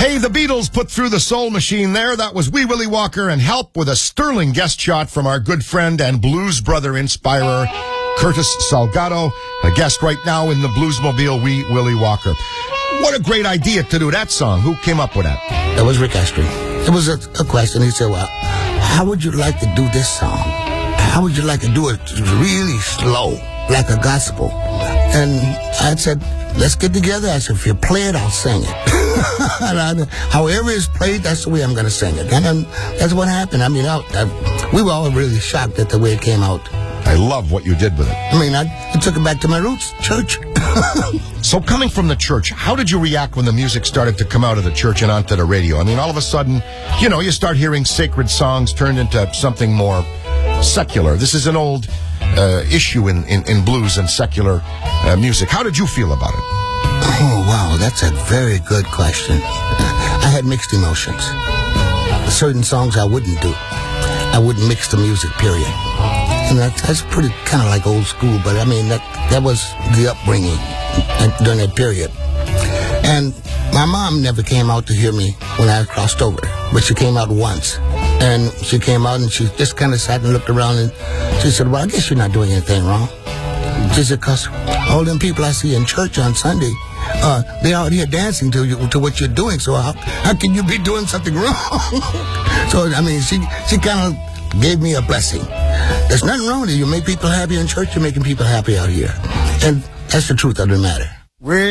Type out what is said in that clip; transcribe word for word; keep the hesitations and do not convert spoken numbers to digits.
Hey, the Beatles put through the soul machine there. That was Wee Willie Walker, and help with a sterling guest shot from our good friend and Blues Brother inspirer, Curtis Salgado, a guest right now in the Bluesmobile, Wee Willie Walker. What a great idea to do that song. Who came up with that? That was Rick Astley. It was a, a question. He said, well, how would you like to do this song? How would you like to do it really slow, like a gospel? And I said, let's get together. I said, if you play it, I'll sing it. And I, however it's played, that's the way I'm going to sing it. And then, that's what happened. I mean, I, I, we were all really shocked at the way it came out. I love what you did with it. I mean, I, I took it back to my roots, church. So coming from the church, how did you react when the music started to come out of the church and onto the radio? I mean, all of a sudden, you know, you start hearing sacred songs turned into something more secular. This is an old uh, issue in, in, in blues and secular uh, music. How did you feel about it? Oh, wow, that's a very good question. I had mixed emotions. Certain songs I wouldn't do. I wouldn't mix the music, period. And that, that's pretty kind of like old school, but I mean, that, that was the upbringing during that period. And my mom never came out to hear me when I crossed over, but she came out once. And she came out and she just kind of sat and looked around and she said, well, I guess you're not doing anything wrong. She said, because all them people I see in church on Sunday, uh, they're out here dancing to you, to what you're doing, so how, how can you be doing something wrong? So, I mean, she, she kind of gave me a blessing. There's nothing wrong with it. You make people happy in church, you're making people happy out here. And that's the truth of the matter.